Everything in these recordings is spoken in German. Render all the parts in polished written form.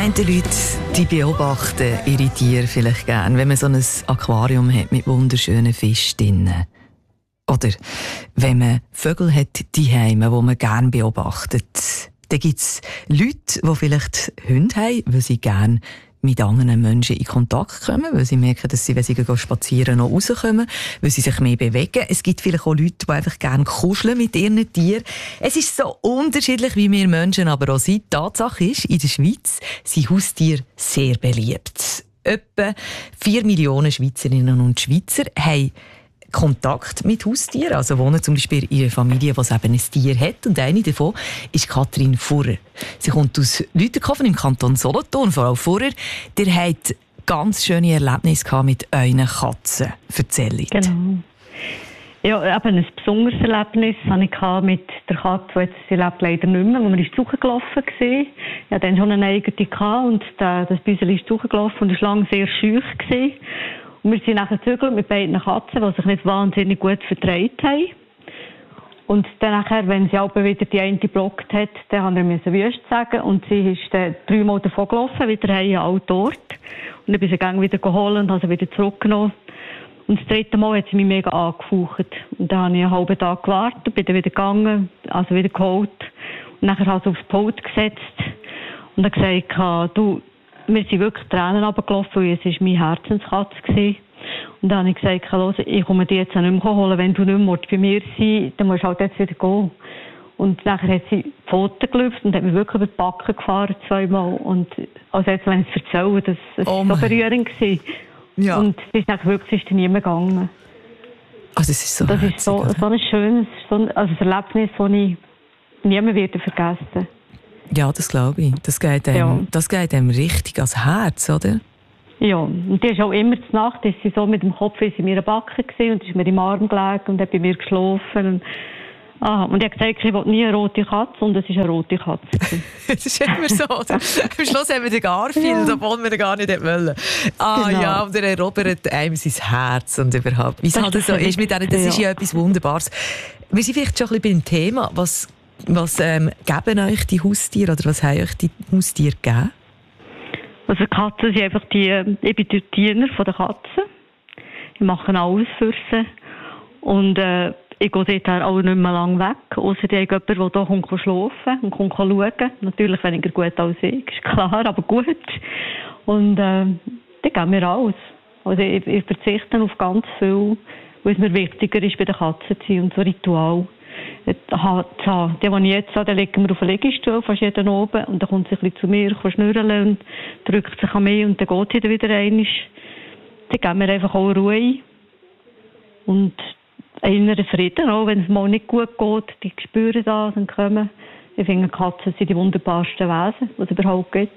einen Leute, die beobachten ihre Tiere vielleicht gerne, wenn man so ein Aquarium hat mit wunderschönen Fischen drinnen. Oder wenn man Vögel hat, die man gerne beobachtet. Dann gibt es Leute, die vielleicht Hunde haben, weil sie gerne mit anderen Menschen in Kontakt kommen, weil sie merken, dass sie, wenn sie spazieren, noch rauskommen, weil sie sich mehr bewegen. Es gibt vielleicht auch Leute, die einfach gerne kuscheln mit ihren Tieren. Es ist so unterschiedlich, wie wir Menschen aber auch sind. Die Tatsache ist, in der Schweiz sind Haustiere sehr beliebt. Etwa 4 Millionen Schweizerinnen und Schweizer haben Kontakt mit Haustieren, also wohnen zum Beispiel in einer Familie, die eben ein Tier hat. Und eine davon ist Katrin Furrer. Sie kommt aus Lüterkofen im Kanton Solothurn. Frau Furrer, ihr habt ganz schöne Erlebnisse mit euren Katzen. Erzählt. Genau. Ja, eben ein besonderes Erlebnis hatte ich mit der Katze, sie lebt leider nicht mehr, wo wir ins Suchen gelaufen waren. Ich hatte dann schon eine eigene und das Büseli ist zugelaufen und war lange sehr schüch gewesen. Und wir sind nachher gezügelt mit beiden Katzen, die sich nicht wahnsinnig gut verträgt haben. Und dann nachher, wenn sie aber wieder die eine geblockt hat, dann musste wir wüst sagen. Und sie ist dann 3 Mal davon gelaufen, wieder heim, all dort. Und dann bin ich sie wieder geholt und habe sie wieder zurückgenommen. Und das 3. Mal hat sie mich mega angefaucht. Und dann habe ich einen halben Tag gewartet, bin dann wieder gegangen, also wieder geholt. Und nachher habe ich sie aufs Pult gesetzt und dann gesagt, du, mir sind wirklich Tränen runtergelaufen, weil es meine Herzenskatze war. Und dann habe ich gesagt, los, ich komme die jetzt nicht mehr holen. Wenn du nicht mehr bei mir sein willst, dann musst du halt jetzt wieder gehen. Und nachher hat sie die Pfoten gelüpft und hat mich wirklich über die Backen gefahren 2 Mal. Und also jetzt, wenn ich es erzähle, das war so berührend. Ja. Und sie ist dann wirklich nie mehr gegangen. Also es ist so das herzig, ist so ein schönes also ein Erlebnis, das ich nie mehr vergessen werde. Ja, das glaube ich. Das geht einem richtig ans Herz, oder? Ja, und die ist auch immer zur Nacht, ist sie so mit dem Kopf in meiner Backe und ist mir im Arm gelegen und hat bei mir geschlafen. Und ich habe gesagt, ich will nie eine rote Katze und es ist eine rote Katze. Das ist immer so. Am Schluss haben wir den Garfield, obwohl wir den gar nicht wollen. Genau. Ja, und er erobert einem sein Herz und überhaupt. Wie es halt so ist mit denen, das ist ja etwas Wunderbares. Wir sind vielleicht schon ein bisschen beim Thema. Was geben euch die Haustiere oder was haben euch die Haustiere gegeben? Also Katzen sind einfach ich bin der Diener von der Katzen. Ich mache alles für sie. Und ich gehe dort auch nicht mehr lange weg. Ausser die haben jemanden, der hier kommt schlafen und kommt schauen. Natürlich weniger gut als ich, ist klar, aber gut. Und die geben mir alles. Also ich verzichte auf ganz viel, weil es mir wichtiger ist, bei den Katzen zu sein und so Ritual. Die ich jetzt habe, legen wir auf den Liegestuhl, fast jeden oben. Und dann kommt sie ein bisschen zu mir, kann schnurren und drückt sich an mich und dann geht sie wieder einmal. Sie geben mir einfach auch Ruhe. Und inneren Frieden, auch wenn es mal nicht gut geht, die spüren das und kommen. Ich finde, Katzen sind die wunderbarsten Wesen, die es überhaupt gibt.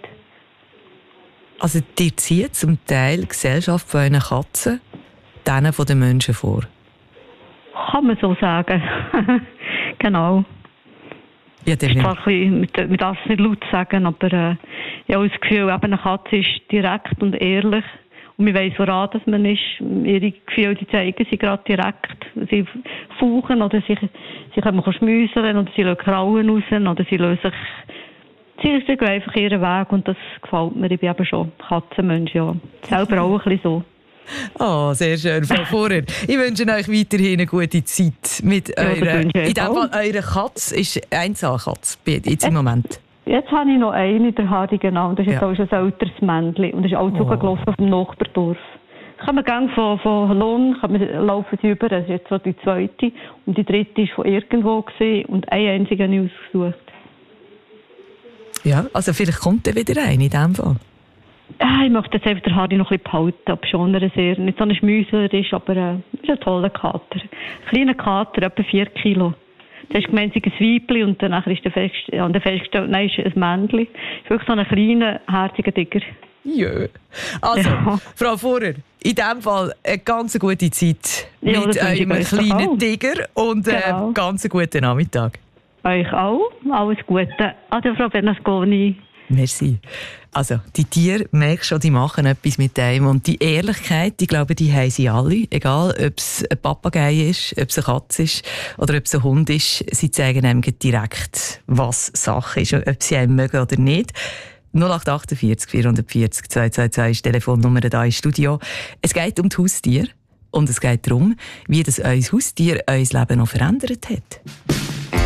Also dir zieht zum Teil die Gesellschaft von euren Katzen denen von den Menschen vor? Kann man so sagen. Genau. Ja, ich darf es nicht laut sagen, aber ich habe das Gefühl, eben eine Katze ist direkt und ehrlich. Und man weiss, woran dass man ist. Ihre Gefühle die zeigen sie gerade direkt. Sie fauchen oder sie können schmüseln oder sie lassen Krallen raus oder sie gehen einfach ihren Weg und das gefällt mir. Ich bin eben schon Katzenmensch, ja. Selber auch ein bisschen so. Oh, sehr schön, Frau Furrer. Ich wünsche euch weiterhin eine gute Zeit mit eurer... In dem Fall, eure Katze ist Einzelkatze jetzt im Moment. Jetzt habe ich noch eine, der Hardy, genau. Das ist jetzt auch schon ein älteres Männchen. Und das ist auch zugelaufen vom Nachbardorf. Kommen gerne von Lohn, laufen sie über. Das ist jetzt so die 2. Und die 3. war von irgendwo gewesen. Und eine einzige habe ich ausgesucht. Ja, also vielleicht kommt er wieder rein in dem Fall. Ich möchte jetzt einfach den Hardy noch ein bisschen behalten, ob schon er nicht so ein Schmüser ist, aber ist ein toller Kater. Ein kleiner Kater, etwa 4 Kilo. Du hast gemeint, es ist ein Weibchen und dann ist festgestellt, nein, es ist ein Männchen. Es ist wirklich so ein kleiner, herziger Tiger. Ja. Also, ja. Frau Furrer, in diesem Fall eine ganz gute Zeit mit eurem kleinen Tiger und einen ganz guten Nachmittag. Euch auch. Alles Gute. Ade, Frau Bernasconi. Merci. Also, die Tiere, merkst schon, die machen etwas mit dem. Und die Ehrlichkeit, ich glaube, die haben sie alle. Egal, ob es ein Papagei ist, ob es eine Katze ist oder ob es ein Hund ist. Sie zeigen einem direkt, was Sache ist und ob sie einen mögen oder nicht. 0848 440 222 ist die Telefonnummer hier im Studio. Es geht um die Haustiere und es geht darum, wie das unser Haustier unser Leben noch verändert hat.